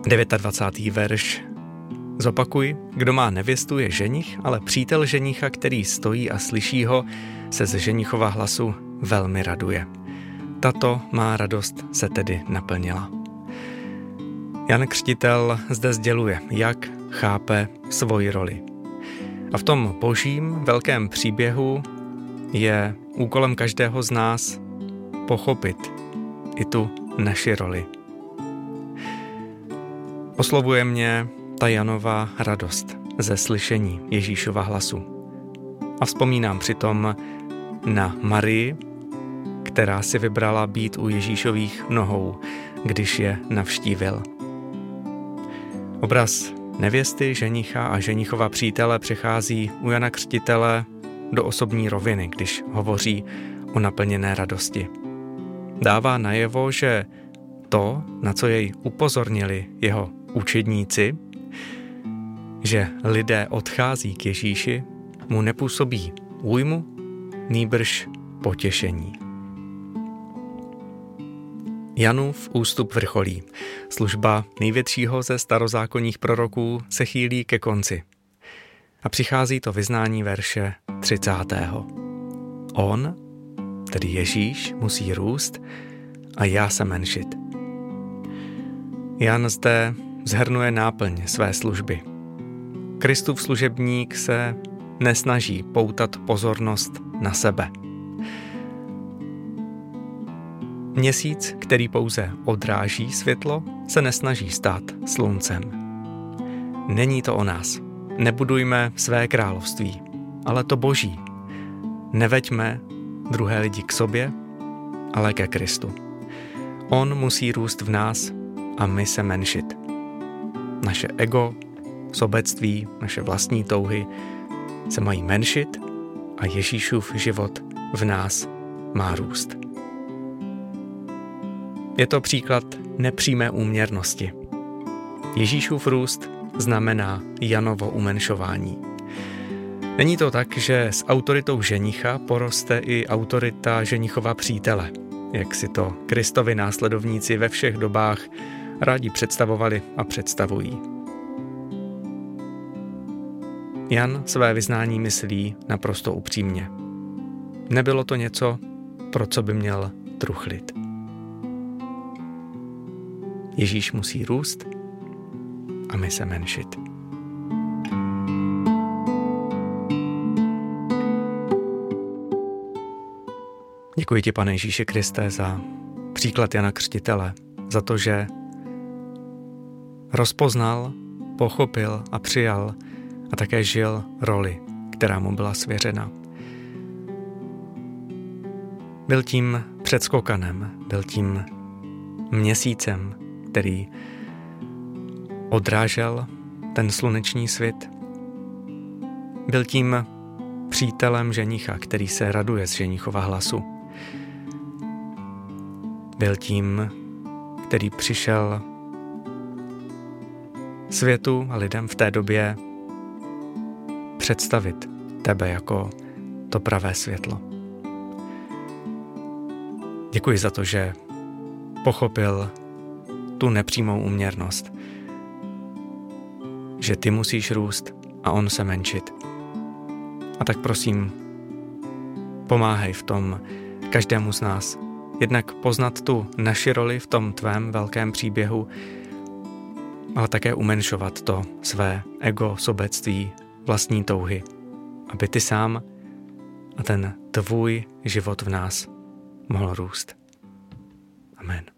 29. verš. Zopakuj, kdo má nevěstu je ženich, ale přítel ženicha, který stojí a slyší ho, se z ženichova hlasu velmi raduje. Tato má radost se tedy naplnila. Jan Křtitel zde sděluje, jak chápe svoji roli. A v tom božím velkém příběhu je úkolem každého z nás pochopit i tu naši roli. Oslovuje mě ta Janova radost ze slyšení Ježíšova hlasu. A vzpomínám přitom na Marii, která si vybrala být u Ježíšových nohou, když je navštívil. Obraz nevěsty, ženicha a ženichova přítele přechází u Jana Křtitele do osobní roviny, když hovoří o naplněné radosti. Dává najevo, že to, na co jej upozornili jeho učedníci, že lidé odchází k Ježíši, mu nepůsobí újmu, nýbrž potěšení. Janův ústup vrcholí. Služba největšího ze starozákonních proroků se chýlí ke konci. A přichází to vyznání verše 30. On, tedy Ježíš, musí růst a já se menšit. Jan zde shrnuje náplň své služby. Kristův služebník se nesnaží poutat pozornost na sebe. Měsíc, který pouze odráží světlo, se nesnaží stát sluncem. Není to o nás. Nebudujme své království, ale to boží. Neveďme druhé lidi k sobě, ale ke Kristu. On musí růst v nás a my se menšit. Naše ego, sobectví, naše vlastní touhy se mají menšit a Ježíšův život v nás má růst. Je to příklad nepřímé úměrnosti. Ježíšův růst znamená Janovo umenšování. Není to tak, že s autoritou ženicha poroste i autorita ženichova přítele, jak si to Kristovi následovníci ve všech dobách rádi představovali a představují. Jan své vyznání myslí naprosto upřímně. Nebylo to něco, pro co by měl truchlit. Ježíš musí růst a my se menšit. Děkuji ti, Pane Ježíši Kriste, za příklad Jana Křtitele, za to, že rozpoznal, pochopil a přijal a také žil roli, která mu byla svěřena. Byl tím předskokanem, byl tím měsícem, který odrážel ten sluneční svět. Byl tím přítelem ženicha, který se raduje z ženichova hlasu. Byl tím, který přišel světu a lidem v té době představit tebe jako to pravé světlo. Děkuji za to, že pochopil tu nepřímou úměrnost, že ty musíš růst a on se menšit. A tak prosím, pomáhej v tom každému z nás jednak poznat tu naši roli v tom tvém velkém příběhu, ale také umenšovat to své ego, sobectví, vlastní touhy, aby ty sám a ten tvůj život v nás mohl růst. Amen.